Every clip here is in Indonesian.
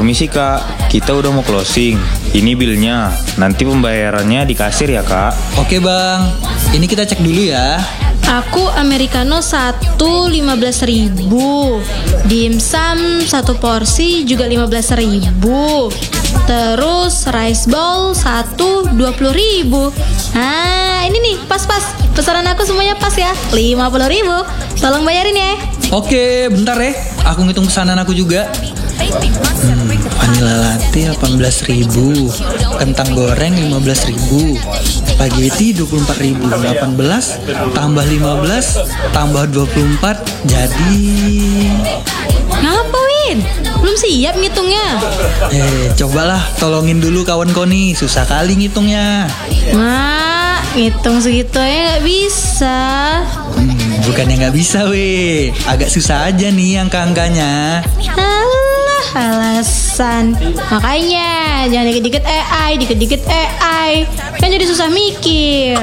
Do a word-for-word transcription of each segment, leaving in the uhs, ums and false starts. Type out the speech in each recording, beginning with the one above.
Permisi kak, kita udah mau closing. Ini bilnya, nanti pembayarannya di kasir ya kak. Oke bang, ini kita cek dulu ya. Aku americano satu lima belas ribu, dimsum satu porsi juga lima belas ribu, terus rice bowl satu dua puluh ribu. Nah ini nih pas-pas, pesanan aku semuanya pas ya, lima puluh ribu. Tolong bayarin ya. Oke, bentar ya, aku ngitung pesanan aku juga. Hmm, vanilla latte delapan belas ribu, kentang goreng lima belas ribu, spaghetti dua puluh empat ribu, delapan belas tambah lima belas tambah dua puluh empat jadi... Ngapa Win? Belum siap ngitungnya? Eh, cobalah tolongin dulu kawan Koni, susah kali ngitungnya. Mak, ngitung segitu aja gak bisa. Hmm, bukannya gak bisa weh, agak susah aja nih angka-angkanya. Alah, alasan. Makanya jangan dikit-dikit A I, dikit-dikit A I. Kan jadi susah mikir.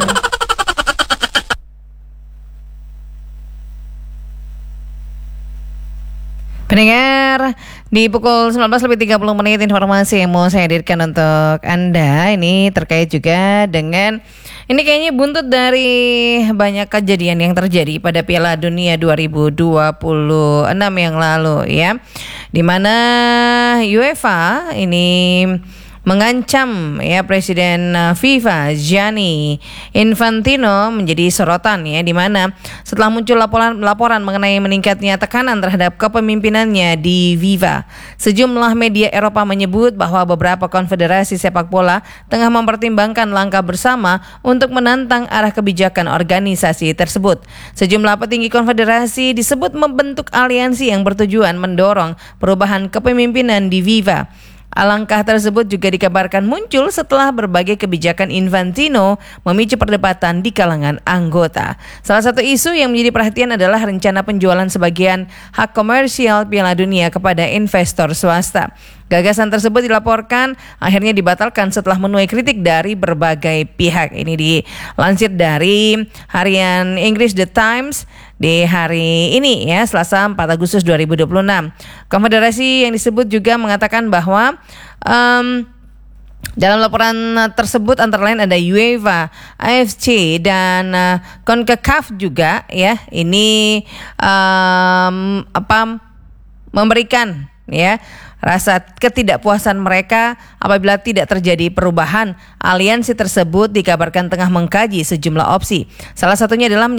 Pendengar, di pukul sembilan belas lebih tiga puluh menit informasi yang mau saya hadirkan untuk Anda ini terkait juga dengan ini kayaknya buntut dari banyak kejadian yang terjadi pada Piala Dunia dua ribu dua puluh enam yang lalu ya. Di mana UEFA ini mengancam ya Presiden FIFA Gianni Infantino menjadi sorotan ya, di mana setelah muncul laporan laporan mengenai meningkatnya tekanan terhadap kepemimpinannya di FIFA. Sejumlah media Eropa menyebut bahwa beberapa konfederasi sepak bola tengah mempertimbangkan langkah bersama untuk menantang arah kebijakan organisasi tersebut. Sejumlah petinggi konfederasi disebut membentuk aliansi yang bertujuan mendorong perubahan kepemimpinan di FIFA. Langkah tersebut juga dikabarkan muncul setelah berbagai kebijakan Infantino memicu perdebatan di kalangan anggota. Salah satu isu yang menjadi perhatian adalah rencana penjualan sebagian hak komersial Piala Dunia kepada investor swasta. Gagasan tersebut dilaporkan akhirnya dibatalkan setelah menuai kritik dari berbagai pihak. Ini dilansir dari harian Inggris The Times di hari ini ya, Selasa empat Agustus dua ribu dua puluh enam. Konfederasi yang disebut juga mengatakan bahwa um, dalam laporan tersebut antara lain ada UEFA, A F C dan uh, CONCACAF juga ya. Ini um, apa memberikan ya rasa ketidakpuasan mereka apabila tidak terjadi perubahan. Aliansi tersebut dikabarkan tengah mengkaji sejumlah opsi. Salah satunya adalah